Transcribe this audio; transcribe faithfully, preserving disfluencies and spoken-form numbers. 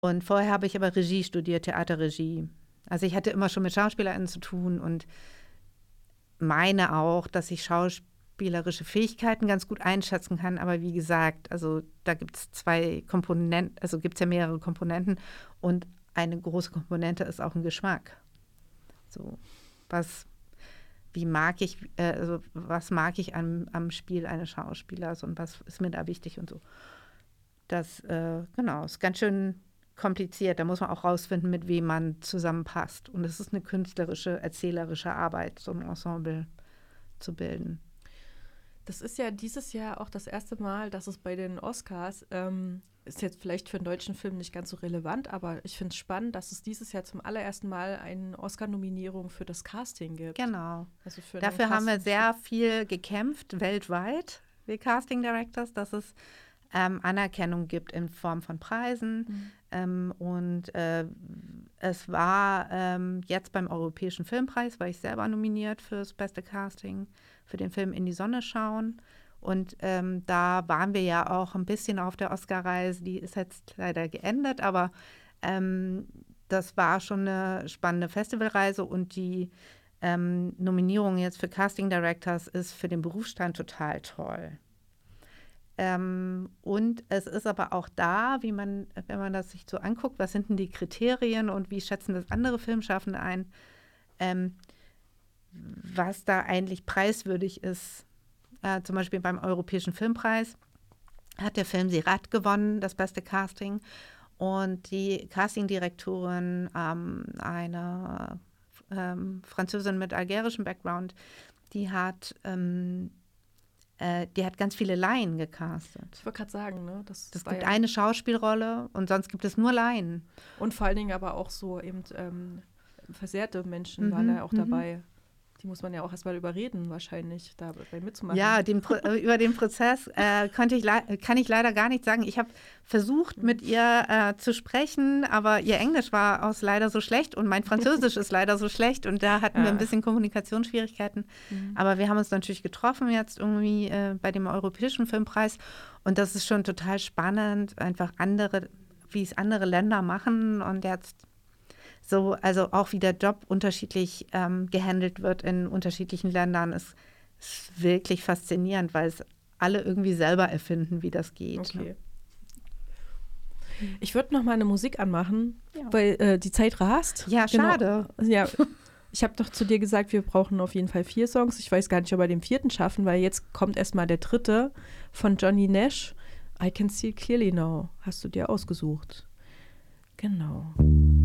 Und vorher habe ich aber Regie studiert, Theaterregie. Also ich hatte immer schon mit SchauspielerInnen zu tun und meine auch, dass ich schauspielerische Fähigkeiten ganz gut einschätzen kann. Aber wie gesagt, also da gibt es zwei Komponenten, also gibt es ja mehrere Komponenten und eine große Komponente ist auch ein Geschmack. So, was, wie mag ich, äh, also was mag ich am, am Spiel eines Schauspielers und was ist mir da wichtig und so. Das, äh, genau, ist ganz schön kompliziert. Da muss man auch rausfinden, mit wem man zusammenpasst. Und es ist eine künstlerische, erzählerische Arbeit, so ein Ensemble zu bilden. Das ist ja dieses Jahr auch das erste Mal, dass es bei den Oscars, ähm, ist jetzt vielleicht für einen deutschen Film nicht ganz so relevant, aber ich finde es spannend, dass es dieses Jahr zum allerersten Mal eine Oscar-Nominierung für das Casting gibt. Genau. Also für Dafür haben wir sehr viel gekämpft, weltweit, wir Casting Directors, dass es ähm, Anerkennung gibt in Form von Preisen. Mhm. Ähm, und äh, es war ähm, jetzt beim Europäischen Filmpreis, war ich selber nominiert fürs beste Casting, für den Film In die Sonne schauen. Und ähm, da waren wir ja auch ein bisschen auf der Oscar-Reise, die ist jetzt leider geendet, aber ähm, das war schon eine spannende Festivalreise und die ähm, Nominierung jetzt für Casting Directors ist für den Berufsstand total toll. Ähm, und es ist aber auch da, wie man, wenn man das sich so anguckt, was sind denn die Kriterien und wie schätzen das andere Filmschaffende ein, ähm, was da eigentlich preiswürdig ist. Äh, zum Beispiel beim Europäischen Filmpreis hat der Film Sirat gewonnen, das beste Casting. Und die Castingdirektorin, ähm, eine ähm, Französin mit algerischem Background, die hat ähm, Die hat ganz viele Laien gecastet. Ich wollte gerade sagen, ne? Das Es gibt ja eine Schauspielrolle und sonst gibt es nur Laien. Und vor allen Dingen aber auch so eben ähm, versehrte Menschen Mhm, waren da auch mhm. dabei. Die muss man ja auch erstmal überreden, wahrscheinlich, dabei mitzumachen. Ja, den Pro- über den Prozess äh, konnte ich kann ich leider gar nicht sagen. Ich habe versucht, mhm. mit ihr äh, zu sprechen, aber ihr Englisch war aus leider so schlecht und mein Französisch ist leider so schlecht und da hatten ja. wir ein bisschen Kommunikationsschwierigkeiten. Mhm. Aber wir haben uns natürlich getroffen jetzt irgendwie äh, bei dem Europäischen Filmpreis und das ist schon total spannend, einfach andere, wie es andere Länder machen und jetzt so, also auch wie der Job unterschiedlich ähm, gehandelt wird in unterschiedlichen Ländern, ist, ist wirklich faszinierend, weil es alle irgendwie selber erfinden, wie das geht. Okay. Ne? Ich würde noch mal eine Musik anmachen, ja. weil äh, die Zeit rast. Ja, schade. Genau. Ja, ich habe doch zu dir gesagt, wir brauchen auf jeden Fall vier Songs. Ich weiß gar nicht, ob wir den vierten schaffen, weil jetzt kommt erstmal der dritte von Johnny Nash. I Can See Clearly Now. Hast du dir ausgesucht. Genau.